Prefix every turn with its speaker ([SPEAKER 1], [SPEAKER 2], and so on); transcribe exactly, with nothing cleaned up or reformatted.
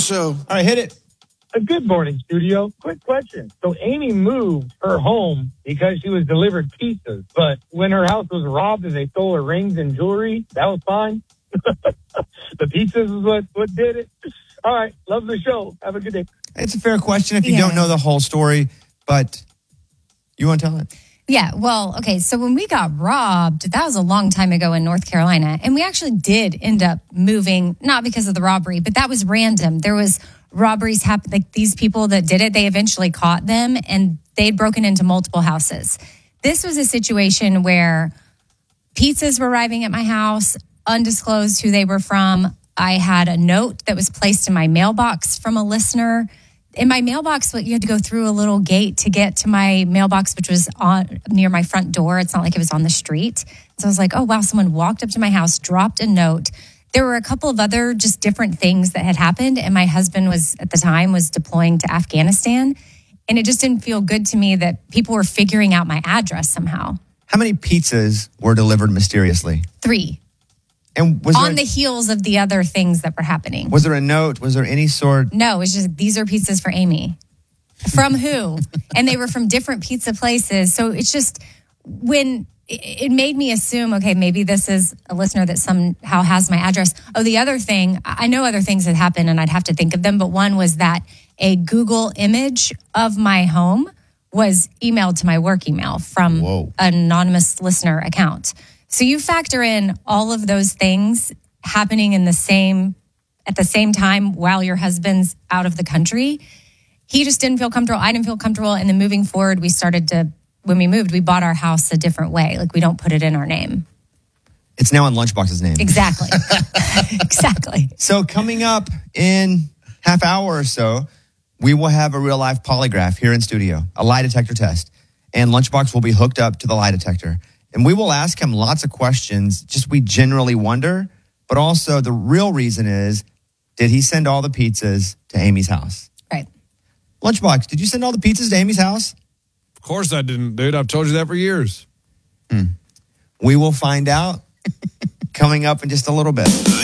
[SPEAKER 1] show.
[SPEAKER 2] All right, hit it.
[SPEAKER 3] A good morning, studio. Quick question. So Amy moved her home because she was delivered pizzas, but when her house was robbed and they stole her rings and jewelry, that was fine. The pizzas is what, what did it. All right. Love the show. Have a good day.
[SPEAKER 2] It's a fair question if you
[SPEAKER 4] Yeah.
[SPEAKER 2] don't know the whole story, but you want to tell it?
[SPEAKER 4] Yeah, well, okay, so when we got robbed, that was a long time ago in North Carolina, and we actually did end up moving, not because of the robbery, but that was random. There was robberies happen, like these people that did it, they eventually caught them, and they'd broken into multiple houses. This was a situation where pizzas were arriving at my house, undisclosed who they were from. I had a note that was placed in my mailbox from a listener. In my mailbox, you had to go through a little gate to get to my mailbox, which was on near my front door. It's not like it was on the street. So I was like, oh, wow, someone walked up to my house, dropped a note. There were a couple of other just different things that had happened. And my husband was, at the time, was deploying to Afghanistan. And it just didn't feel good to me that people were figuring out my address somehow.
[SPEAKER 2] How many pizzas were delivered mysteriously?
[SPEAKER 4] Three.
[SPEAKER 2] And was
[SPEAKER 4] On
[SPEAKER 2] there,
[SPEAKER 4] the heels of the other things that were happening.
[SPEAKER 2] was there a note? Was there any sort?
[SPEAKER 4] No, it was just, these are pizzas for Amy. From who? And they were from different pizza places. So it's just, when it it made me assume, okay, maybe this is a listener that somehow has my address. Oh, the other thing, I know other things had happened and I'd have to think of them, but one was that a Google image of my home was emailed to my work email from
[SPEAKER 2] Whoa.
[SPEAKER 4] an anonymous listener account. So you factor in all of those things happening in the same at the same time while your husband's out of the country. He just didn't feel comfortable. I didn't feel comfortable. And then moving forward, we started to, when we moved, we bought our house a different way. Like we don't put it in our name.
[SPEAKER 2] It's now in Lunchbox's name.
[SPEAKER 4] Exactly. Exactly.
[SPEAKER 2] So coming up in half hour or so, we will have a real life polygraph here in studio, a lie detector test. And Lunchbox will be hooked up to the lie detector. And we will ask him lots of questions, just we generally wonder. But also the real reason is, did he send all the pizzas to Amy's house?
[SPEAKER 4] Right.
[SPEAKER 2] Lunchbox, did you send all the pizzas to Amy's house?
[SPEAKER 1] Of course I didn't, dude. I've told you that for years.
[SPEAKER 2] We will find out coming up in just a little bit.